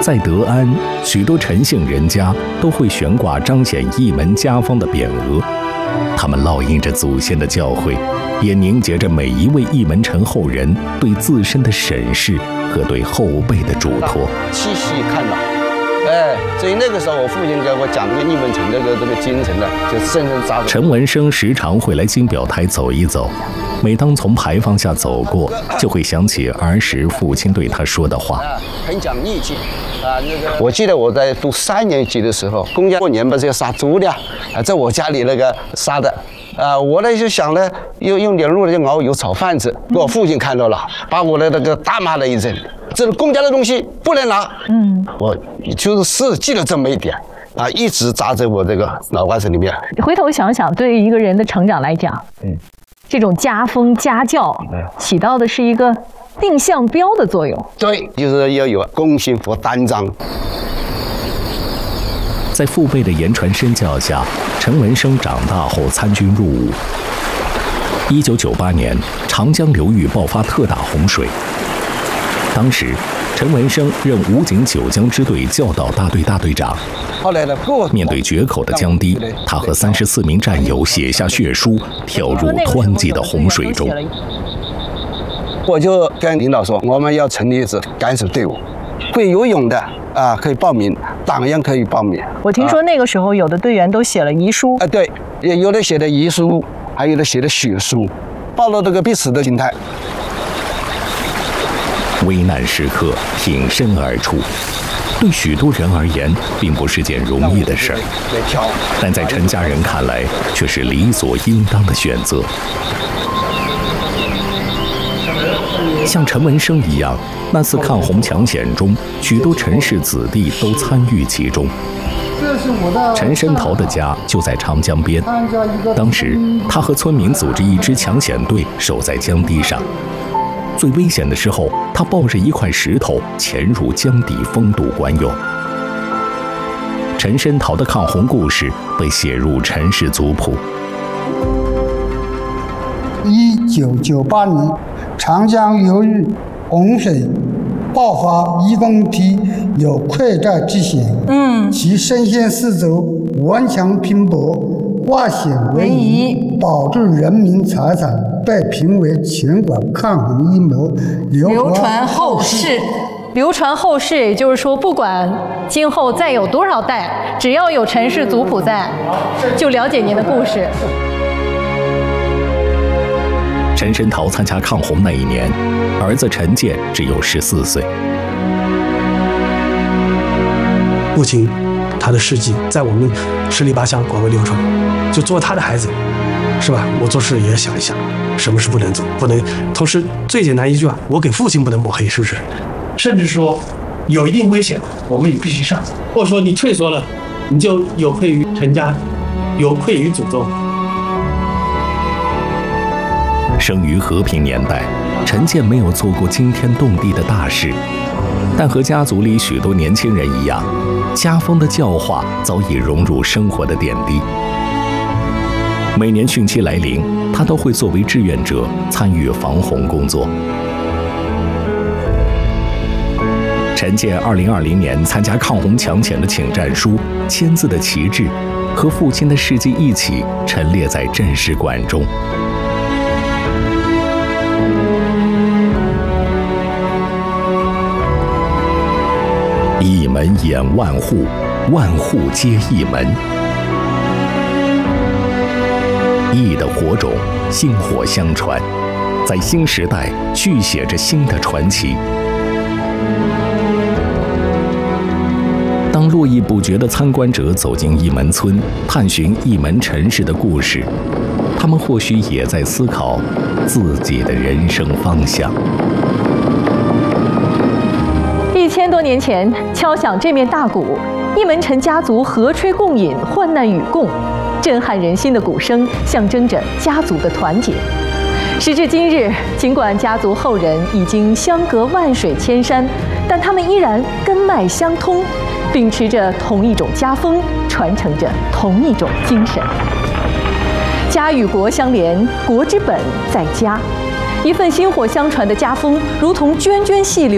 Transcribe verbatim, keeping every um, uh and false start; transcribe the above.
在德安，许多陈姓人家都会悬挂彰显一门家风的匾额，他们烙印着祖先的教诲，也凝结着每一位一门陈后人对自身的审视和对后辈的嘱托。 七夕看老，哎，所以那个时候我父亲给我讲这个一门陈这个这个精神呢，就深深扎入。 陈文生时常会来金表台走一走，每当从牌坊下走过，就会想起儿时父亲对他说的话。 很讲义气啊，那个我记得我在读三年级的时候，公家过年不是要杀猪的啊，在我家里那个杀的。啊，我呢就想呢，用用点肉呢就熬油炒饭吃。我父亲看到了，把我的那个大骂了一阵。这是公家的东西，不能拿。嗯，我就是是记了这么一点啊，一直扎在我这个脑瓜子里面。 回头想想，对于一个人的成长来讲，嗯，这种家风家教起到的是一个定向标的作用。 对，就是要有公心和担当。 在父辈的言传身教下，陈文生长大后参军入伍。一九九八年，长江流域爆发特大洪水，当时陈文生任武警九江支队教导大队大队长。 后来呢， 面对决口的江堤，他和三十四名战友写下血书，跳入湍急的洪水中。 我就跟领导说，我们要成立一支敢死队伍，会游泳的啊，可以报名，党员可以报名。 我听说那个时候有的队员都写了遗书。 啊，对，也有的写的遗书，还有的写的血书，暴露这个必死的心态。 危难时刻挺身而出，对许多人而言并不是件容易的事儿，但在陈家人看来却是理所应当的选择。像陈文生一样，那次抗洪抢险中，许多陈氏子弟都参与其中。陈申桃的家就在长江边，当时他和村民组织一支抢险队，守在江堤上。最危险的时候，他抱着一块石头潜入江底封堵关勇。陈申桃的抗洪故事被写入陈氏族谱。 一九九八年，长江流域洪水爆发，义工队有溃寨之嫌。嗯，其身先士卒，顽强拼搏，化险为夷，保住人民财产，被评为全国抗洪阴谋，流传后世。 流传后世，也就是说，不管今后再有多少代，只要有陈氏族谱在，就了解您的故事。 陈申桃参加抗洪那一年，儿子陈建只有十四岁。 父亲，他的事迹在我们十里八乡广为流传。就做他的孩子，是吧？我做事也要想一想，什么是不能做，不能。同时，最简单一句话，我给父亲不能抹黑，是不是？甚至说，有一定危险，我们也必须上。或者说你退缩了，你就有愧于陈家，有愧于祖宗。 生于和平年代，陈建没有做过惊天动地的大事，但和家族里许多年轻人一样，家风的教化早已融入生活的点滴。每年汛期来临，他都会作为志愿者参与防洪工作。陈建二零二零年参加抗洪抢险的请战书、签字的旗帜，和父亲的事迹一起陈列在镇史馆中。一门掩万户，万户皆一门。义的火种，薪火相传，在新时代续写着新的传奇。当络绎不绝的参观者走进义门村，探寻义门陈氏的故事，他们或许也在思考自己的人生方向。 一千多年前，敲响这面大鼓，义门陈家族和吹共饮，患难与共，震撼人心的鼓声象征着家族的团结。时至今日，尽管家族后人已经相隔万水千山，但他们依然根脉相通，秉持着同一种家风，传承着同一种精神。家与国相连，国之本在家。一份薪火相传的家风，如同涓涓细流。